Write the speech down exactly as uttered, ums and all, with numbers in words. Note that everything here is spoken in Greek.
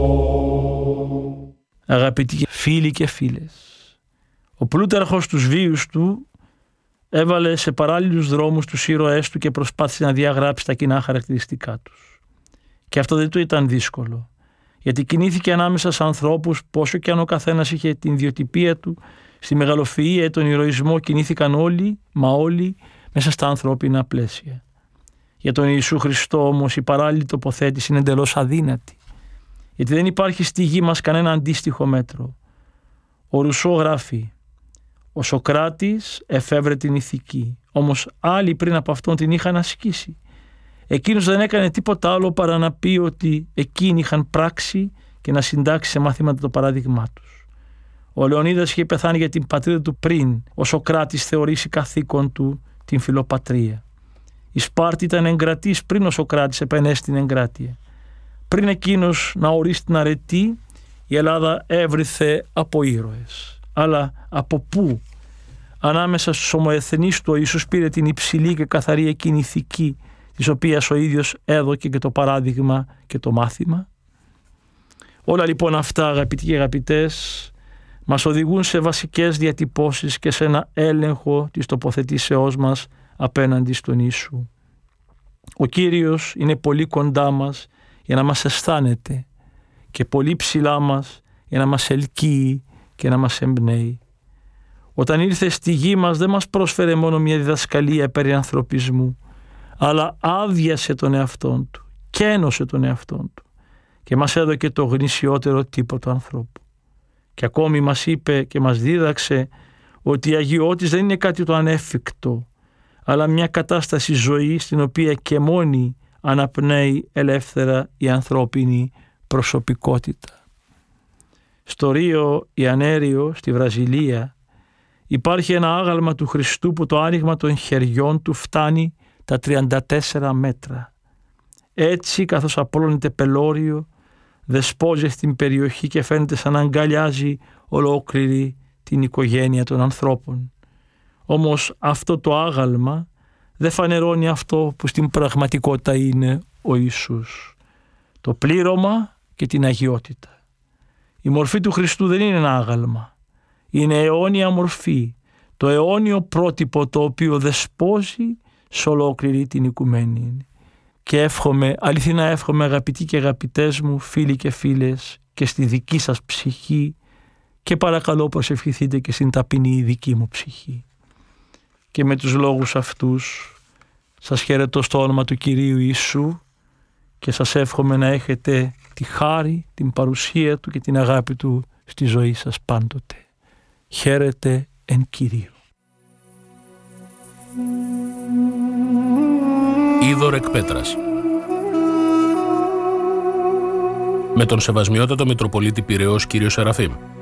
Αγαπητοί φίλοι και φίλες, ο Πλούταρχος τους βίους του έβαλε σε παράλληλους δρόμους τους ήρωές του και προσπάθησε να διαγράψει τα κοινά χαρακτηριστικά τους. Και αυτό δεν του ήταν δύσκολο, γιατί κινήθηκε ανάμεσα σε ανθρώπους που όσο και αν ο καθένας είχε την ιδιοτυπία του, στη μεγαλοφυΐα ή τον ηρωισμό κινήθηκαν όλοι, μα όλοι, μέσα στα ανθρώπινα πλαίσια. Για τον Ιησού Χριστό όμως η παράλληλη τοποθέτηση είναι εντελώς αδύνατη, γιατί δεν υπάρχει στη γη μας κανένα αντίστοιχο μέτρο. Ο Ρουσό γράφει: ο Σωκράτης εφεύρε την ηθική, όμως άλλοι πριν από αυτόν την είχαν ασκήσει. Εκείνος δεν έκανε τίποτα άλλο παρά να πει ότι εκείνοι είχαν πράξει και να συντάξει σε μαθήματα το παράδειγμά τους. Ο Λεωνίδας είχε πεθάνει για την πατρίδα του πριν ο Σωκράτης θεωρήσει καθήκον του την φιλοπατρία. Η Σπάρτη ήταν εγκρατής πριν ο Σωκράτης επενέσει την εγκράτεια. Πριν εκείνος να ορίσει την αρετή, η Ελλάδα έβριθε από ήρωες. Αλλά από πού? Ανάμεσα στους ομοεθνείς του ο Ιησούς πήρε την υψηλή και καθαρή εκείνη ηθική, της οποίας ο ίδιος έδωκε και το παράδειγμα και το μάθημα. Όλα λοιπόν αυτά, αγαπητοί και αγαπητές, μας οδηγούν σε βασικές διατυπώσεις και σε ένα έλεγχο της τοποθετήσεώς μας απέναντι στον Ιησού. Ο Κύριος είναι πολύ κοντά μας για να μας αισθάνεται και πολύ ψηλά μας για να μας ελκύει και να μας εμπνέει. Όταν ήρθε στη γη μας δεν μας πρόσφερε μόνο μια διδασκαλία περί ανθρωπισμού, αλλά άδειασε τον εαυτόν του και ένωσε τον εαυτόν του και μας έδωκε το γνησιότερο τύπο του ανθρώπου. Και ακόμη μας είπε και μας δίδαξε ότι η αγιώτης δεν είναι κάτι το ανέφικτο, αλλά μια κατάσταση ζωής στην οποία και μόνη αναπνέει ελεύθερα η ανθρώπινη προσωπικότητα. Στο Ρίο Ιανέριο, στη Βραζιλία, υπάρχει ένα άγαλμα του Χριστού που το άνοιγμα των χεριών του φτάνει τα τριάντα τέσσερα μέτρα. Έτσι, καθώς απλώνεται πελώριο, δεσπόζει στην περιοχή και φαίνεται σαν να αγκαλιάζει ολόκληρη την οικογένεια των ανθρώπων. Όμως αυτό το άγαλμα δεν φανερώνει αυτό που στην πραγματικότητα είναι ο Ιησούς. Το πλήρωμα και την αγιότητα. Η μορφή του Χριστού δεν είναι ένα άγαλμα. Είναι αιώνια μορφή. Το αιώνιο πρότυπο το οποίο δεσπόζει σε ολόκληρη την οικουμένη. Και εύχομαι, αληθινά εύχομαι αγαπητοί και αγαπητές μου, φίλοι και φίλες, και στη δική σας ψυχή, και παρακαλώ προσευχηθείτε και στην ταπεινή δική μου ψυχή. Και με τους λόγους αυτούς σας χαιρετώ στο όνομα του Κυρίου Ιησού και σας εύχομαι να έχετε τη χάρη, την παρουσία Του και την αγάπη Του στη ζωή σας πάντοτε. Χαίρετε εν Κυρίω. Είδωρ εκ Πέτρας. Με τον Σεβασμιότατο Μητροπολίτη Πειραιώς κύριο Σεραφείμ.